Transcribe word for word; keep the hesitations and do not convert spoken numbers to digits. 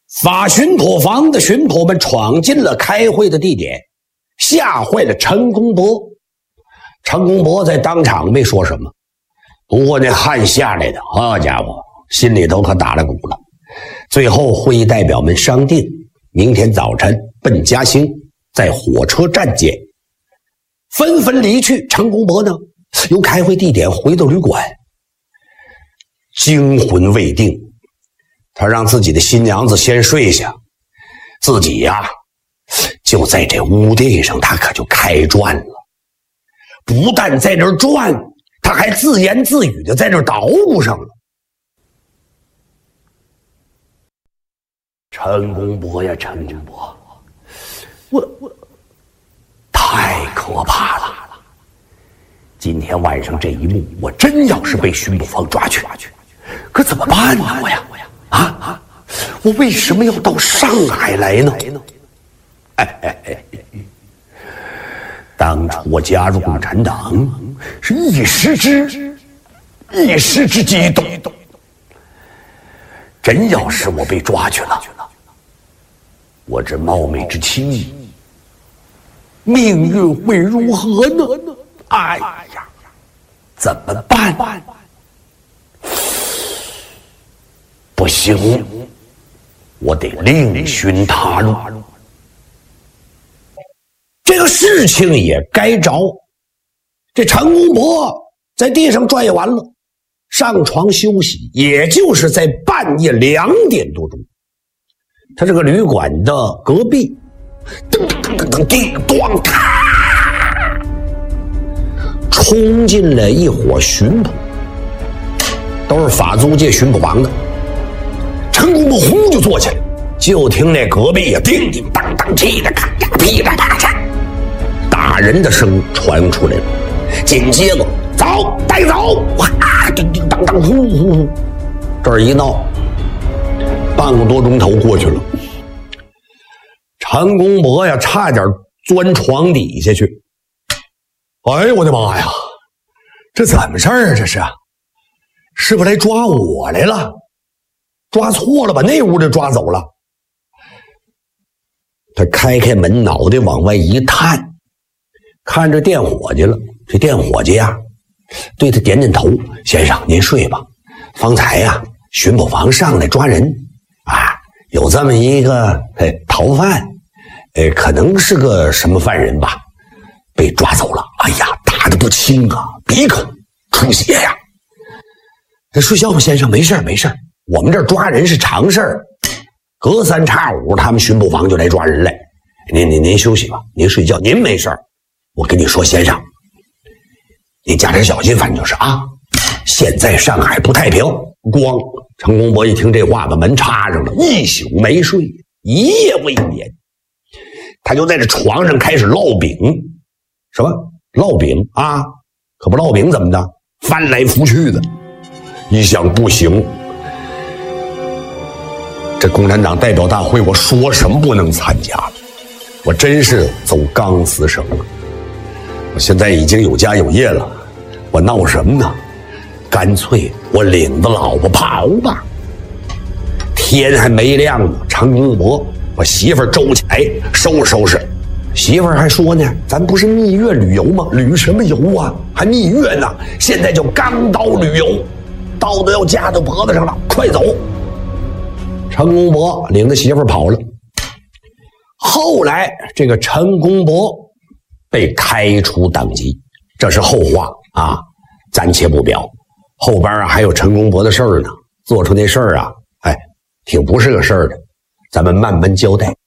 发巡捕房的巡捕们闯进了开会的地点，吓坏了陈公博。陈公博在当场没说什么，不过那汗下来的，好家伙，心里头可打了鼓了。最后会议代表们商定，明天早晨奔嘉兴，在火车站见。纷纷离去。陈公博呢，由开会地点回到旅馆，惊魂未定。他让自己的新娘子先睡下，自己呀、啊，就在这屋地上，他可就开转了。不但在这转，他还自言自语的在这捣鼓上了。陈公博呀，陈公博，我我太可怕了！今天晚上这一幕，我真要是被巡捕房抓去，可怎么办呢？我呀，我呀，啊啊！我为什么要到上海来呢？哎哎哎！当初我加入共产党，是一时之一时之激动。真要是我被抓去了，我这貌美之妻，命运会如何呢？哎呀，怎么办？不行，我得另寻他路。这个事情也该着。这陈公博在地上转悠完了，上床休息，也就是在半夜两点多钟，他这个旅馆的隔壁，噔噔噔噔叮咣咔，冲进了一伙巡捕，都是法租界巡捕房的。陈公博轰就坐起来，就听那隔壁呀叮叮当当噼里咔嚓噼里啪嚓打人的声传出来了，紧接着走带走，哇叮叮当当呼呼呼，这儿一闹，半个多钟头过去了。陈公博呀差点钻床底下去。哎呦我的妈呀，这怎么事儿啊？这是是不是来抓我来了？抓错了，把那屋就抓走了。他开开门，脑袋往外一探，看着电伙计了。这电伙计呀对他点点头，先生您睡吧，方才呀巡捕房上来抓人啊，有这么一个哎逃犯，哎可能是个什么犯人吧，被抓走了。哎呀打得不轻啊，鼻孔出血呀。他睡觉吧先生，没事没事，我们这儿抓人是常事儿，隔三差五他们巡捕房就来抓人来。您您您休息吧，您睡觉，您没事儿。我跟你说先生，你加点小心，反正就是啊，现在上海不太平。咣，陈公博一听这话，把门插上了，一宿没睡，一夜未眠。他就在这床上开始烙饼。什么烙饼啊？可不烙饼怎么的？翻来覆去的。一想不行，这共产党代表大会我说什么不能参加了，我真是走钢丝绳了。我现在已经有家有业了，我闹什么呢？干脆我领着老婆跑吧。天还没亮呢，陈公博把媳妇儿周起来收拾收拾。媳妇儿还说呢，咱不是蜜月旅游吗？旅什么游啊？还蜜月呢？现在叫钢刀旅游，刀都要架到脖子上了，快走！陈公博领着媳妇儿跑了。后来这个陈公博被开除党籍，这是后话啊，暂且不表。后边啊还有陈公博的事儿呢，做出那事儿啊，哎，挺不是个事儿的，咱们慢慢交代。